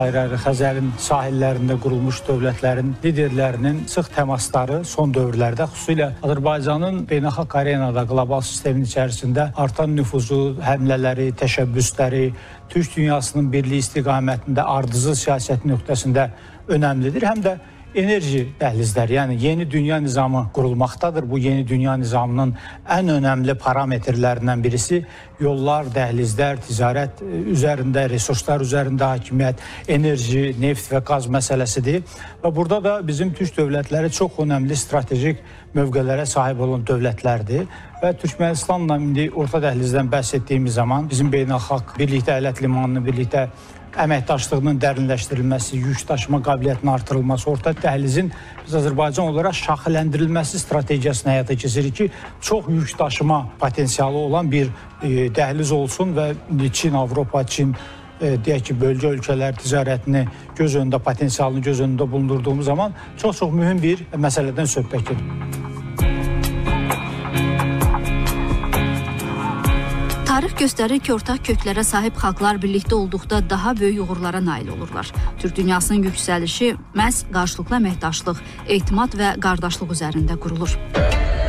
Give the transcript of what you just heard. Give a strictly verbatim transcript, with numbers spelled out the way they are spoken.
Ayrı-ayrı Xəzərin sahillərində qurulmuş dövlətlərin liderlərinin sıx təmasları son dövrlərdə, xüsusilə Azərbaycanın beynəlxalq arenada, qlobal sistemin içərisində artan nüfuzu, həmlələri, təşəbbüsləri, Türk dünyasının birliyi istiqamətində ardıcıl siyasət nöqtəsində önəmlidir. Həm də enerji dəhlizləri, yəni yeni dünya nizamı qurulmaqdadır. Bu yeni dünya nizamının ən önəmli parametrlərindən birisi yollar, dəhlizlər, ticarət üzərində, resurslar üzərində hakimiyyət, enerji, neft və qaz məsələsidir. Və burada da bizim Türk dövlətləri çox önəmli stratejik mövqelərə sahib olan dövlətlərdir. Və Türkmenistanla indi orta dəhlizdən bəhs etdiyimiz zaman bizim beynəlxalq birlikdə Ələt limanını, birlikdə əməkdaşlığının dərinləşdirilməsi, yük daşıma qabiliyyətinin artırılması, orta dəhlizin biz Azərbaycan olaraq şaxələndirilməsi strategiyasını həyata keçirir ki, çox yük daşıma potensialı olan bir e, dəhliz olsun və Çin, Avropa, Çin, e, deyək ki, bölgə ölkələr ticarətini göz önündə, potensialını göz önündə bulundurduğumuz zaman çox-çox mühüm bir məsələdən söhbət gedir. Tarix göstərir ki, ortaq köklərə sahib xalqlar birlikdə olduqda daha böyük uğurlara nail olurlar. Türk dünyasının yüksəlişi məhz qarşılıqlı əməkdaşlıq, etimad və qardaşlıq üzərində qurulur.